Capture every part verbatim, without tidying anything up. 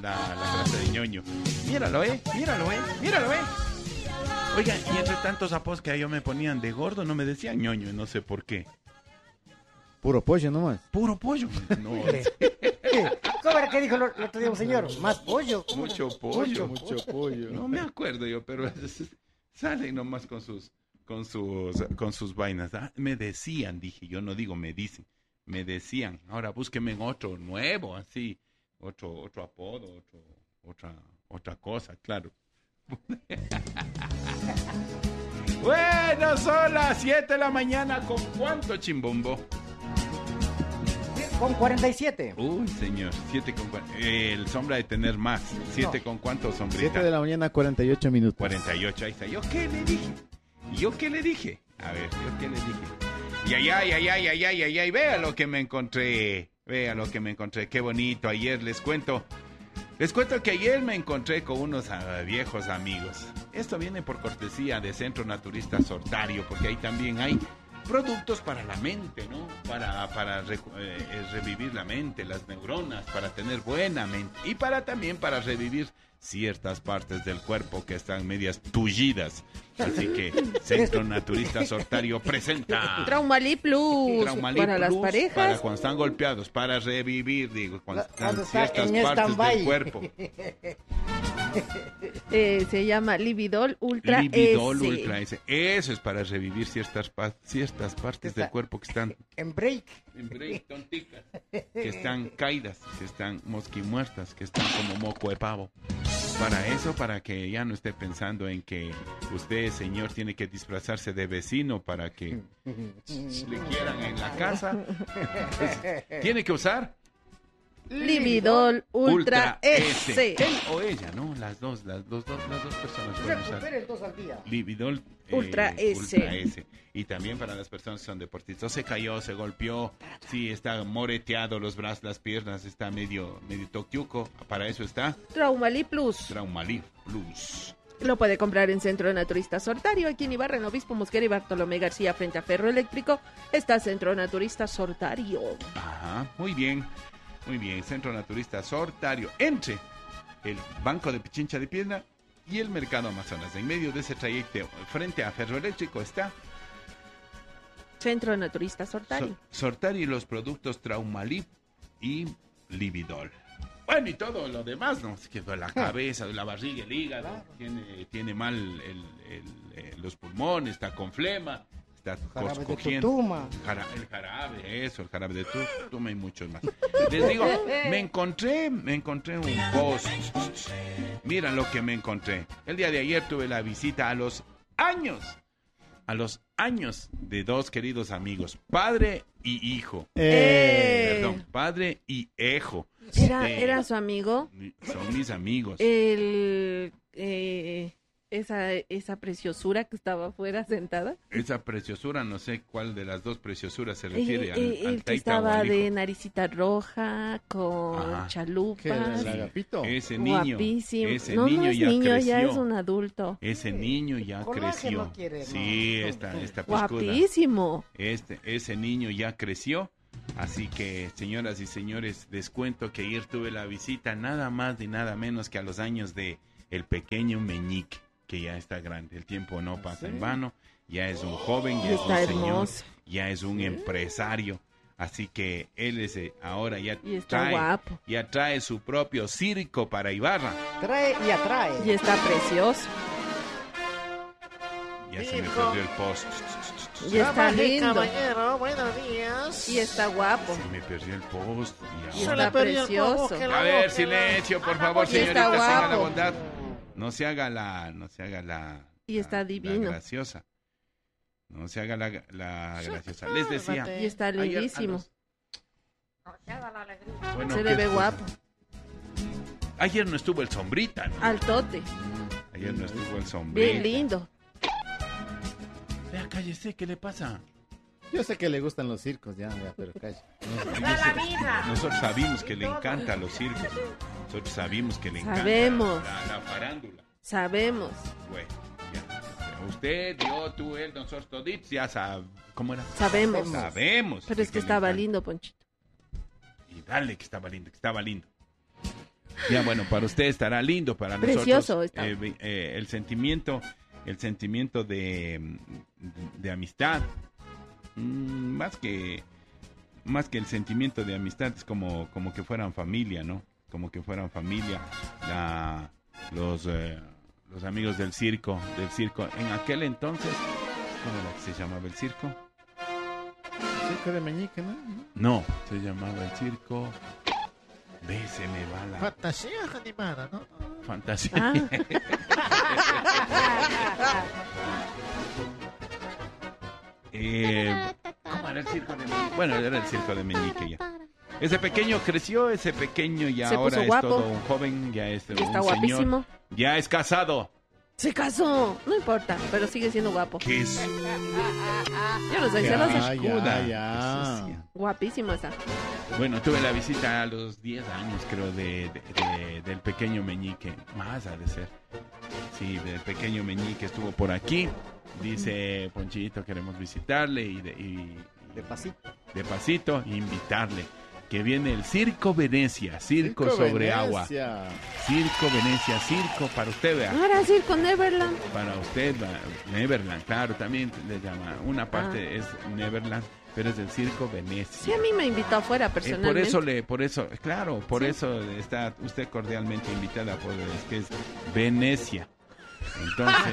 la, la frase de ñoño. Míralo, eh, míralo, eh, míralo, eh. Oiga, y entre tantos apodos que yo me ponían de gordo, no me decían ñoño, no sé por qué. Puro pollo nomás. Puro pollo. No. ¿Cómo era que dijo el otro día un señor? Más pollo. Mucho pollo. Mucho, mucho pollo. No me acuerdo yo, pero salen nomás con sus, con sus, con sus vainas. Ah, me decían, dije, yo no digo me dicen, me decían. Ahora búsquenme otro nuevo, así, otro, otro apodo, otro, otra, otra cosa, claro. Bueno, son las siete de la mañana. ¿Con cuánto, Chimbombo? Con cuarenta y siete. Uy, señor, siete con cuánto. El sombra de tener más. ¿Siete no. con cuánto, sombrita? siete de la mañana, cuarenta y ocho minutos. cuarenta y ocho, ahí está. ¿Yo qué le dije? ¿Yo qué le dije? A ver, ¿yo qué le dije? Y ay, ay, ay, ay, ay, ay, ay, ay, vea lo que me encontré. Vea lo que me encontré. Qué bonito. Ayer les cuento. Les cuento que ayer me encontré con unos uh, viejos amigos. Esto viene por cortesía de Centro Naturista Sortario, porque ahí también hay productos para la mente, ¿no? Para, para re, eh, revivir la mente, las neuronas, para tener buena mente. Y para también para revivir ciertas partes del cuerpo que están medias tullidas. Así que Centro Naturista Sortario presenta Traumalí Plus, Traumalí para Plus las parejas. Para cuando están golpeados, para revivir, digo, cuando están está ciertas en partes stand-by. del cuerpo. Eh, se llama Lividol Ultra Lividol S. Ultra S. Eso es para revivir ciertas, pa- ciertas partes Está del cuerpo que están en break. en break, tonticas, que están caídas, que están mosquimuertas, que están como moco de pavo. Para eso, para que ya no esté pensando en que usted, señor, tiene que disfrazarse de vecino para que le quieran en la casa. Pues, tiene que usar Lividol Ultra, Ultra S. S. Él o ella, ¿no? Las dos, las dos, dos las dos personas pueden usar Recupere dos al día. Lividol eh, Ultra S. Ultra S. Y también para las personas que son deportistas. Se cayó, se golpeó, sí, está moreteado los brazos, las piernas, está medio, medio toquiuco. Para eso está Traumalí Plus. Traumalí Plus. Lo puede comprar en Centro Naturista Sortario, aquí en Ibarra, en Obispo Mosquera y Bartolomé García, frente a Ferro Eléctrico. Está Centro Naturista Sortario. Ajá, muy bien, muy bien. Centro Naturista Sortario. Entre el Banco de Pichincha de Piedra y el Mercado Amazonas. En medio de ese trayecto, frente a Ferro Eléctrico, está Centro Naturista Sortario. So- Sortario y los productos Traumalip y Lividol. Bueno, y todo lo demás, ¿no? Es que la cabeza, la barriga, el hígado, Claro. tiene, tiene mal el, el, eh, los pulmones, está con flema, está Jarabe de cogiendo. tutuma. Jara- el jarabe, eso, el jarabe de tutuma y muchos más. Les digo, me encontré, me encontré un post. Mira lo que me encontré. El día de ayer tuve la visita a los años, a los años de dos queridos amigos, padre y hijo. Eh. Perdón, padre y hijo. ¿Era, Eh, ¿Era su amigo? Son mis amigos. El, eh, esa, esa preciosura que estaba afuera sentada. Esa preciosura, no sé cuál de las dos preciosuras se Eh, refiere, al, eh, al el que taita o estaba al de hijo. naricita roja, con Ajá. ¿Qué? chalupas. ¿El agapito? Ese niño, Guapísimo. ese no, niño no es ya niño, creció. ya es un adulto. Ese niño ya Colágeno creció. quiere, Sí, no. esta, esta piscuda. Guapísimo. Este, ese niño ya creció. Así que, señoras y señores, les cuento que ayer tuve la visita nada más y nada menos que a los años de el pequeño Meñique, que ya está grande. El tiempo no pasa en vano. Ya es un joven, ya es un Está señor, hermoso. ya es un empresario. Así que él es eh, ahora ya Y está trae, guapo. ya trae su propio circo para Ibarra. Trae y atrae. Y está precioso. Ya se me perdió el post. Y está lindo. Caballero, buenos días. Y está guapo. Se me perdió el post. Y Y ahora- está precioso. A ver, silencio, por favor, Y está señorita, tenga la guapo. bondad. No se haga la, no se haga la. Y está la- divino. La graciosa. No se haga la, la graciosa. Les decía. Y está ayer a lindísimo. los- Bueno, Se ¿qué le ve es? guapo. Ayer no estuvo el sombrita, ¿no? Altote. Ayer no estuvo el sombrita. Bien lindo. Vea, cállese, ¿qué le pasa? Yo sé que le gustan los circos, ya, ya, pero calla. Nosotros sabimos que le encantan los circos. Nosotros sabimos que le encanta Sabemos. la, la farándula. Sabemos. Bueno, ya. Usted, yo, tú, él, nosotros toditos, ya sabemos. ¿Cómo era? Sabemos. Sabemos. Pero es que le estaba encanta. lindo, Ponchito. Y dale que estaba lindo, que estaba lindo. Ya, bueno, para usted estará lindo, para Precioso nosotros está. eh, eh, el sentimiento, el sentimiento de, de amistad, mm, más que más que el sentimiento de amistad es como como que fueran familia, ¿no? Como que fueran familia, la, los eh, los amigos del circo, del circo. En aquel entonces, ¿cómo era que se llamaba el circo? Circo de Meñique, ¿no? No, se llamaba el circo. Ve, se me va la Fantasía animada, ¿no? fantasía. Ah. Eh, ¿Cómo era el circo de Meñique? Bueno, era el circo de Meñique ya. Ese pequeño creció, ese pequeño ya Se ahora puso es guapo. todo un joven, ya es Ya un está señor, guapísimo. ya es casado. Se casó, no importa, pero sigue siendo guapo. ¿Qué es? Yo no soy Ya, celosa. ya, ya. Guapísimo está. Bueno, tuve la visita a los diez años, creo, de, de- de- del pequeño Meñique. Más ha de ser. Sí, del pequeño Meñique estuvo por aquí. Dice Ponchito, queremos visitarle y de, y- De pasito. de pasito invitarle. Que viene el Circo Venecia, circo, sobre agua. Venecia. Circo Venecia, circo para usted, vea. Ahora circo Neverland. Para usted, va, Neverland, claro, también le llama. Una parte es Neverland, pero es del Circo Venecia. Sí, a mí me invitó afuera Eh, personalmente. por eso le, por eso, claro, por Sí. eso está usted cordialmente invitada, por es que es Venecia. Entonces,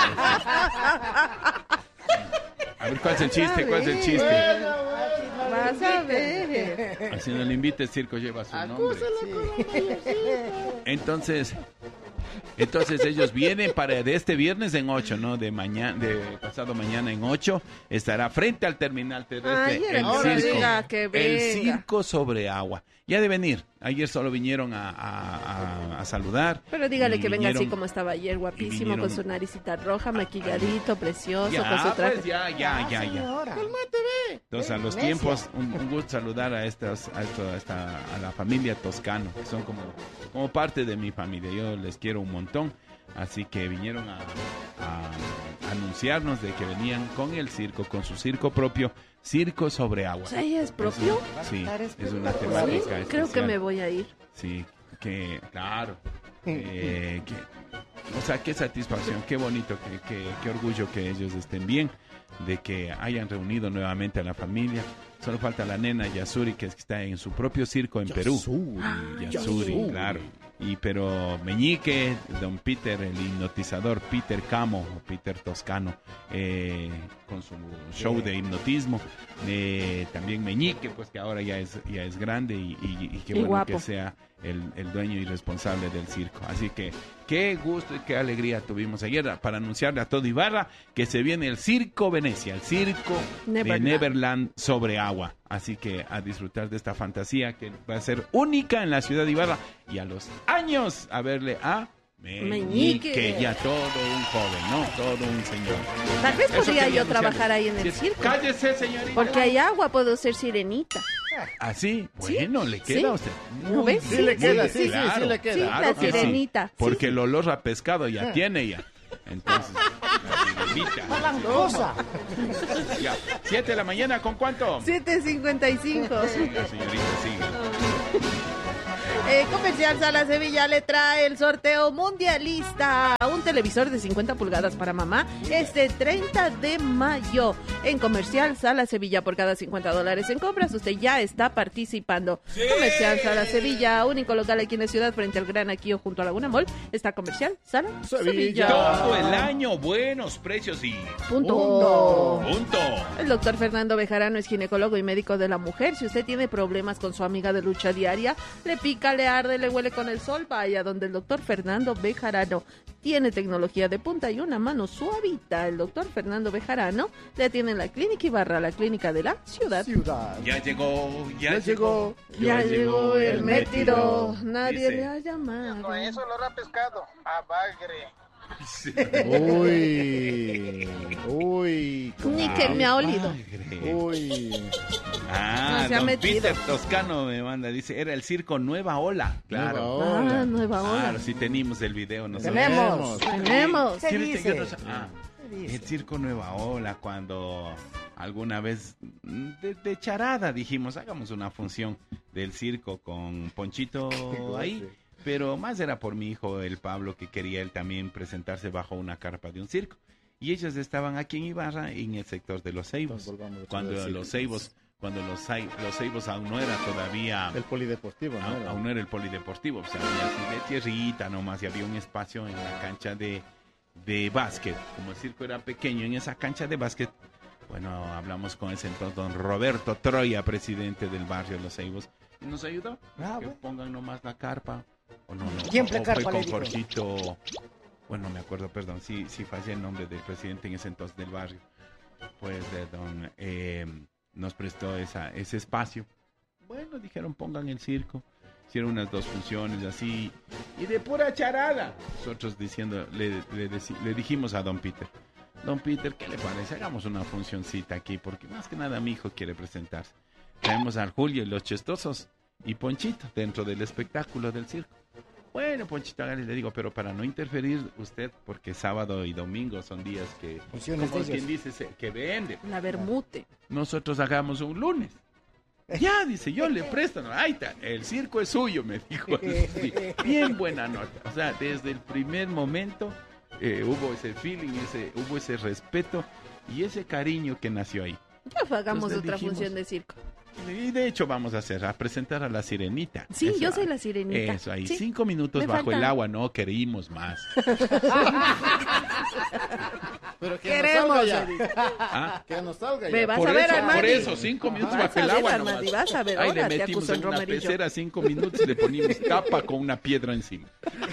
a ver, ¿cuál es el chiste? ¿Cuál es el chiste? Vas a ver. Si no le invita el circo lleva su nombre. Entonces, entonces ellos vienen para de este viernes en ocho, ¿no? De mañana, de pasado mañana en ocho, estará frente al terminal terrestre Ay, era el que me circo, diga que el venga. circo sobre agua. Ya de venir. Ayer solo vinieron a, a- a- a saludar. Pero dígale y que venga así vinieron- como estaba ayer, guapísimo, vinieron- con su naricita roja, maquilladito, precioso, con su Ya, traje. pues ya, ya, ya, ya. Señora. Entonces, a los Venecia. tiempos, un, un gusto saludar a estas, a, esto- a esta, a la familia Toscano, que son como, como parte de mi familia. Yo les quiero un montón. Así que vinieron a, a anunciarnos de que venían con el circo, con su circo propio, Circo sobre Agua. O sea, ¿ella es propio? Sí, Estar es una espectacular. temática Sí, especial. creo que me voy a ir. Sí, que, claro. eh, que, o sea, qué satisfacción, qué bonito, qué, qué, qué orgullo que ellos estén bien, de que hayan reunido nuevamente a la familia. Solo falta la nena Yasuri, que es que está en su propio circo en Perú. Yasuri, Yasuri. claro. Y pero Meñique, don Peter, el hipnotizador Peter Camo, o Peter Toscano, eh, con su show de hipnotismo. Eh, también Meñique, pues que ahora ya es ya es grande y, y, y qué Y bueno guapo. que sea el, el dueño y responsable del circo. Así que qué gusto y qué alegría tuvimos ayer para anunciarle a todo Ibarra que se viene el Circo Venecia, el circo Neverland. de Neverland sobre agua. Así que a disfrutar de esta fantasía que va a ser única en la ciudad de Ibarra y a los años a verle a Meñique, Meñique. ya todo un joven, ¿no? Todo un señor. Tal vez Eso podría quería yo trabajar anunciarle. ahí en el Sí, circo. Cállese, señorita. Porque hay agua, puedo ser sirenita. Así, Sí, bueno, le queda sí. a usted. ¿No Muy ves? bien, Sí le muy queda, bien, sí, sí, sí claro, le queda. Sí, claro la que sí. sirenita. Sí, Porque sí. el olor a pescado ya tiene ya. Entonces, la sirenita. Langosa. Ya. Siete de la mañana, ¿con cuánto? siete cincuenta y cinco. Siga, señorita, siga. Eh, Comercial Sala Sevilla le trae el sorteo mundialista. Un televisor de cincuenta pulgadas para mamá este treinta de mayo. En Comercial Sala Sevilla, por cada cincuenta dólares en compras, usted ya está participando. Comercial Sala Sevilla, único local aquí en la ciudad, frente al Gran Aquío, junto a Laguna Mall. Está Comercial Sala Sevilla. Sevilla. Todo el año, buenos precios y Punto. punto. El doctor Fernando Bejarano es ginecólogo y médico de la mujer. Si usted tiene problemas con su amiga de lucha diaria, le pica, le arde, le huele con el sol, vaya donde el doctor Fernando Bejarano. Tiene tecnología de punta y una mano suavita. El doctor Fernando Bejarano le atiende en la clínica Ibarra, la clínica de la ciudad. Ciudad. Ya llegó, ya, Ya llegó. Ya llegó el métido, nadie Dice. le ha llamado. No, eso lo hará pescado. A bagre. Uy, uy. Ni que me ha olido. Uy. Ah, No se ha don metido. Peter Toscano me manda, dice, era el circo Nueva Ola. Claro. Nueva Ola. Ah, nueva hora. Claro, sí tenemos el video nosotros. Tenemos. Tenemos. Se ¿Quién- dice. quién otros? Ah, Se dice. el circo Nueva Ola, cuando alguna vez mm, de, de charada dijimos, hagamos una función del circo con Ponchito ahí. Pero más era por mi hijo, el Pablo, que quería él también presentarse bajo una carpa de un circo. Y ellos estaban aquí en Ibarra, en el sector de los Ceibos. Entonces, volvamos otra Cuando vez, sí. los Ceibos, cuando los, Cei- los Ceibos aún no era todavía... El polideportivo, ¿no? Aún, Era- aún no era el polideportivo, o sea, había así de tierrita nomás y había un espacio en la cancha de, de básquet. Como el circo era pequeño, en esa cancha de básquet, bueno, hablamos con ese entonces don Roberto Troya, presidente del barrio Los Ceibos, y nos ayudó. Ah, que bueno. pongan nomás la carpa. O no, no, ¿Quién fue o carpa, fue le con dijo? Jorgito, bueno, no me acuerdo, perdón, sí, sí fallé el nombre del presidente en ese entonces del barrio. Pues de don... Eh, nos prestó esa, ese espacio. Bueno, dijeron, pongan el circo. Hicieron unas dos funciones así. Y de pura charada. Nosotros diciendo, le, le, deci- le dijimos a don Peter, don Peter, ¿qué le parece? Hagamos una funcioncita aquí, porque más que nada mi hijo quiere presentarse. Traemos al Julio y los Chistosos y Ponchito dentro del espectáculo del circo. Bueno, Ponchito, hágale, le digo, pero para no interferir usted, porque sábado y domingo son días que, Funciones como de quien ellos. dice, se- que vende. La bermute. Nosotros hagamos un lunes. Ya, dice, yo le presto. No, ahí está, el circo es suyo, me dijo. Sí, bien buena nota. O sea, desde el primer momento eh, hubo ese feeling, ese, hubo ese respeto y ese cariño que nació ahí. Ya hagamos Entonces, otra dijimos- función de circo. Y de hecho vamos a hacer, a presentar a la Sirenita. Sí, Eso, yo soy la sirenita. Eso, ahí, Sí. cinco minutos Me bajo falta- el agua, no querimos más. Pero que Queremos, nos salga Eric. ya. Ah, Que nos salga Me ya. vas por, a ver, eso, Armandi. por eso, cinco minutos Vas bajo a el ver, agua Armandi, nomás. vas a ver, Ahí ahora le te metimos acuso en en una romerillo. pecera cinco minutos y le ponimos tapa con una piedra encima.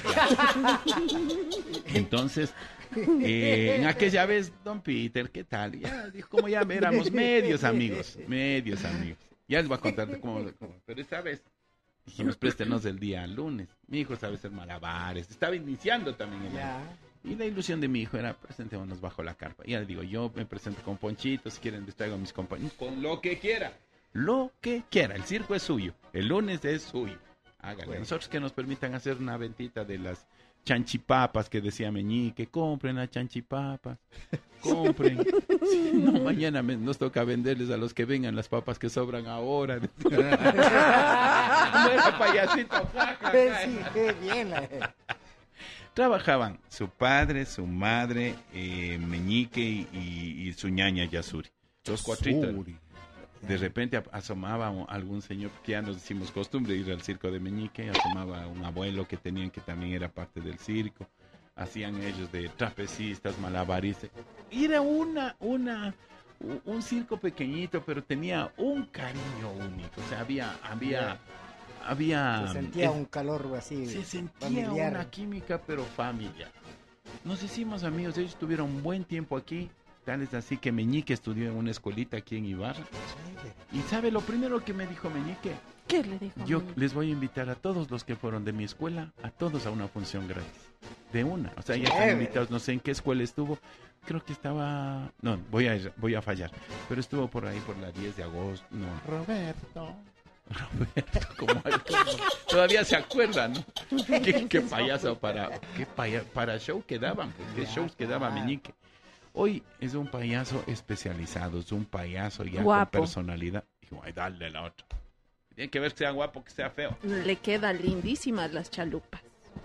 Entonces, eh, en aquella vez, don Peter, ¿qué tal? Ya dijo, como ya éramos medios amigos, medios amigos. Ya les voy a contar de cómo, cómo- pero esta vez dijimos, préstenos el día lunes. Mi hijo sabe hacer malabares, estaba iniciando también el año. Ya. Y la ilusión de mi hijo era, presentémonos bajo la carpa. Y ya le digo, yo me presento con Ponchito, si quieren les traigo a mis compañeros, con lo que quiera. Lo que quiera, el circo es suyo, el lunes es suyo. Hágale. Bueno. Nosotros que nos permitan hacer una ventita de las chanchipapas que decía Meñique, compren las chanchipapas, compren. Sí, no, mañana me- nos toca venderles a los que vengan las papas que sobran ahora. No era payasito, ja, ja, ja. Sí, qué bien. la- Trabajaban su padre, su madre, eh, Meñique y, y- y su ñaña Yasuri. Los cuatritos. Suri. De repente a- asomaba un- algún señor, que ya nos hicimos costumbre ir al circo de Meñique, asomaba un abuelo que tenían que también era parte del circo. Hacían ellos de trapecistas, malabaristas. Y era una, una, u- un circo pequeñito, pero tenía un cariño único. O sea, había, había, había... Se sentía es- un calor así. se sentía familiar. una química, pero familiar. Nos hicimos amigos, ellos tuvieron un buen tiempo aquí, tal es así que Meñique estudió en una escuelita aquí en Ibarra. Y sabe lo primero que me dijo Meñique, ¿Qué le dijo? yo Meñique? les voy a invitar a todos los que fueron de mi escuela, a todos a una función gratis. De una, o sea, ya están Chévere. invitados, no sé en qué escuela estuvo, creo que estaba, no, voy a, voy a fallar, pero estuvo por ahí por la diez de agosto, no, Roberto. Roberto, como como- todavía se acuerdan, ¿no? ¿Qué, qué payaso para, qué paya- para show que daban, pues, qué Ya, shows que daba claro. Meñique. Hoy es un payaso especializado, es un payaso ya Guapo. con personalidad. Dijo, ay, dale la otra. Tiene que ver que sea guapo, que sea feo. Le quedan lindísimas las chalupas.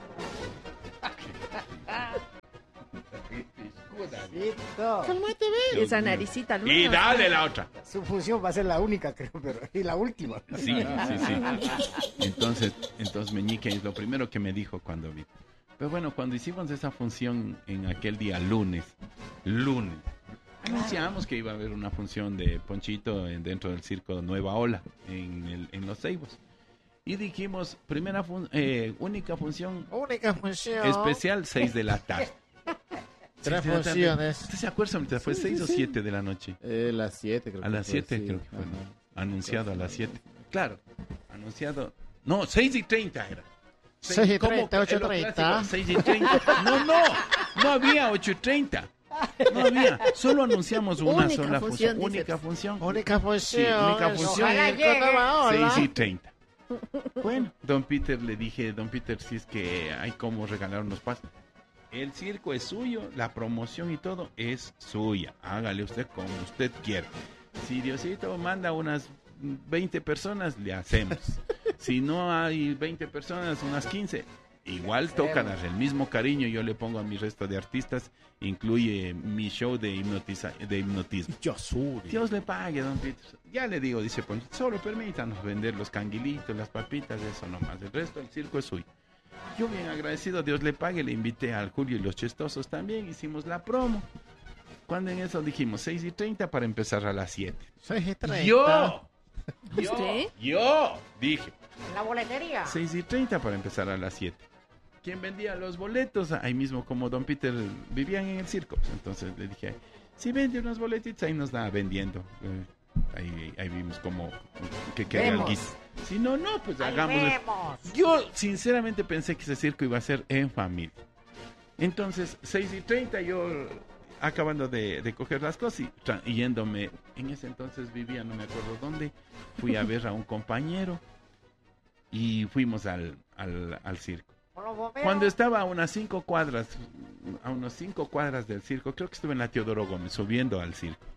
Listo. Cálmate, ve. Y esa Dios mío. naricita. ¿no? Y dale la otra. Su función va a ser la única, creo, pero y la última. Sí, sí, sí. Entonces, entonces Meñique es lo primero que me dijo cuando vi. Pero bueno, cuando hicimos esa función en aquel día lunes, lunes, anunciamos que iba a haber una función de Ponchito en- dentro del circo Nueva Ola en, el, en Los Ceibos. Y dijimos, primera fun- eh, única función Única función. especial, seis de la tarde. Tres Seis de la tarde. funciones. ¿Usted se acuerda? ahorita? ¿Fue Sí, seis sí, o sí. siete de la noche? Eh, las siete, creo A que las fue, siete sí. creo que fue, Ajá. ¿no? Anunciado a las siete. Claro, anunciado. No, seis y treinta era. seis y ¿cómo? treinta, ocho y Es lo treinta. clásico, seis y treinta. No, no, no había ocho y treinta. No había. Solo anunciamos una Única sola función, función. dice. Única función. Única función. Sí, única función. Ojalá Llegue. llegue. seis y treinta. Bueno, don Peter le dije, don Peter, si es que hay como regalar unos pases. El circo es suyo, la promoción y todo es suya. Hágale usted como usted quiera. Si Diosito manda unas veinte personas, le hacemos. Si no hay veinte personas, unas quince. Igual toca dar el mismo cariño. Yo le pongo a mi resto de artistas. Incluye mi show de, hipnotiza, de hipnotismo. Yo soy. Dios le pague, don Peter. Ya le digo, dice Ponchito, solo permítanos vender los canguilitos, las papitas, eso nomás. El resto del circo es suyo. Yo bien agradecido, Dios le pague, le invité al Julio y los Chistosos también. Hicimos la promo. Cuando en eso dijimos seis y treinta para empezar a las siete. seis y treinta. Yo, yo, ¿Usted? yo, dije. La boletería. seis y treinta para empezar a las siete. ¿Quién vendía los boletos? Ahí mismo, como don Peter vivían en el circo. Entonces le dije, si vende unos boletitos, ahí nos da vendiendo. Eh, ahí, ahí vimos como que quería Vemos. alguito. Si no, no, pues Ahí hagámoslo. vemos. Yo sinceramente pensé que ese circo iba a ser en familia. Entonces, seis y treinta, yo acabando de, de coger las cosas y tra- yéndome, en ese entonces vivía, no me acuerdo dónde, fui a ver a un compañero y fuimos al, al, al circo. Con los bomberos. Cuando estaba a unas cinco cuadras, a unos cinco cuadras del circo, creo que estuve en la Teodoro Gómez, subiendo al circo.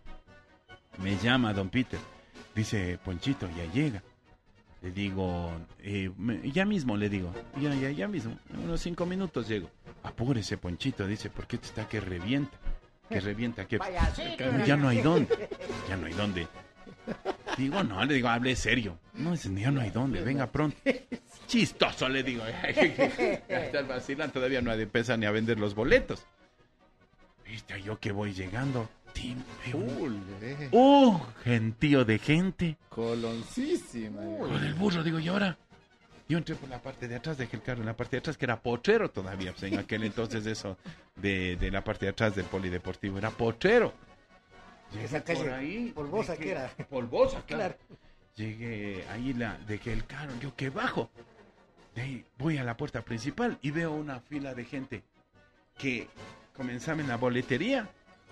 Me llama don Peter, dice, Ponchito, ya llega. Le digo, eh, me- ya mismo le digo, ya, ya, ya mismo, en unos cinco minutos llego. Apúrese, Ponchito, dice, porque esto está que revienta, que revienta, que Vaya, sí, ya no hay dónde, ya no hay dónde. Digo, no, le digo, hable serio. No, dice, ya no hay dónde, venga pronto. Chistoso, le digo. Ya está el vacilán, todavía no empieza ni a vender los boletos. Viste, yo que voy llegando, tim, veo un, Full, eh. un gentío de gente. Coloncísima. eh. Con el burro, digo, ¿y ahora? Yo entré por la parte de atrás, dejé el carro en la parte de atrás, que era potrero todavía, pues en aquel entonces eso de, de la parte de atrás del polideportivo, era potrero. Llegué Esa calle por ahí, polvosa dejé- que era. Polvosa, claro. Claro. Llegué ahí, la, dejé el carro, yo que bajo. De ahí voy a la puerta principal y veo una fila de gente que comenzaba en la boletería,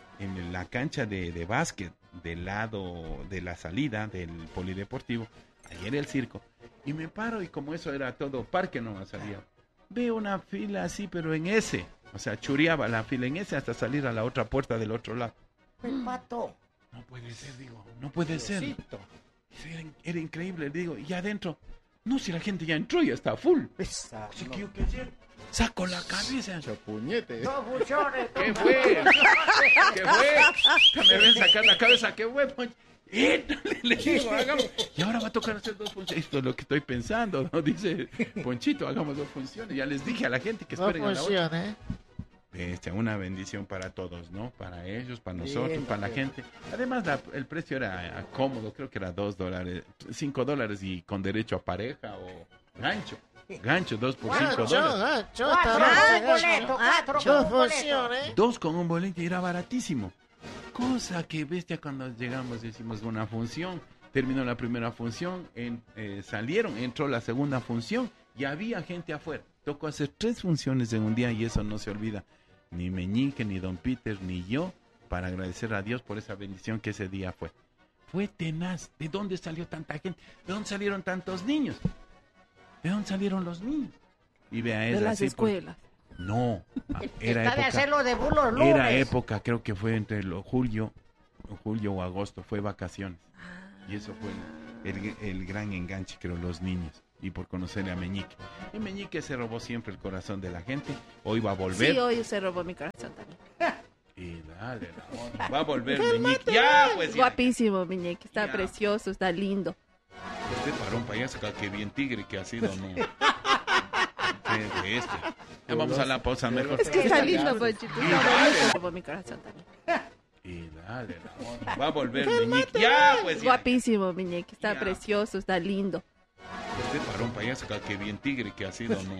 en la cancha de, de básquet, del lado de la salida del polideportivo. Ahí era el circo. Y me paro y como eso era todo parque, no salía. Veo una fila así, pero en ese. O sea, chureaba la fila en ese hasta salir a la otra puerta del otro lado. El pato. No puede ser, digo, no puede ser. Diosito. Era, era increíble, digo, y adentro, no, si la gente ya entró, ya está full. Esa, Así no. que yo qué hacer, saco la cabeza. Chopuñete. No funcione. ¿Qué fue? ¿Qué fue? Que me ven sacar la cabeza, ¿qué fue? Ponch? Eh, le digo, hagamos. Y ahora va a tocar hacer dos funciones. Esto es lo que estoy pensando, ¿no? Dice Ponchito, hagamos dos funciones. Ya les dije a la gente que No esperen a la otra. funciona, ¿eh? Este, una bendición para todos, ¿no? Para ellos, para nosotros, Bien, para la bien. gente. Además, la- el precio era eh, cómodo, creo que era dos dólares, cinco dólares y con derecho a pareja o gancho. Gancho, dos por cinco Gancho, dólares. gancho, Cuatro está con bien, un boleto, gancho. cuatro con No un boleto. funciona, ¿eh? Dos con un boleto y era baratísimo. Cosa que bestia cuando llegamos, hicimos una función, terminó la primera función, en- eh, salieron, entró la segunda función y había gente afuera. Tocó hacer tres funciones en un día y eso no se olvida. Ni Meñique, ni Don Peter, ni yo, para agradecer a Dios por esa bendición que ese día fue. Fue tenaz. ¿De dónde salió tanta gente? ¿De dónde salieron tantos niños? ¿De dónde salieron los niños? Y vea, es De las así por- escuelas. No, ah, era Está de época. hacerlo de bulos lunes. Era época, creo que fue entre lo, julio, julio o agosto, fue vacaciones. Y eso fue el, el- el gran enganche, creo, los niños. Y por conocerle a Meñique. Y Meñique se robó siempre el corazón de la gente. Hoy va a volver. Sí, hoy se robó mi corazón también. Y dale, la onda. Va a volver Meñique. Ya, pues. Ya. Guapísimo, Miñeque. Está Ya. precioso, está lindo. Este para un payaso, que bien tigre que ha sido, ¿no? Qué bestia. Ya vamos a la pausa mejor. Es que está lindo, Esa Ponchito. Y Está dale. bonito. Se robó mi corazón también. Y dale, la onda. Va a volver Meñique. Ya, pues. Ya. Guapísimo, Miñeque. Está Ya. precioso, está lindo. Este para un payaso, que bien tigre que ha sido, ¿no?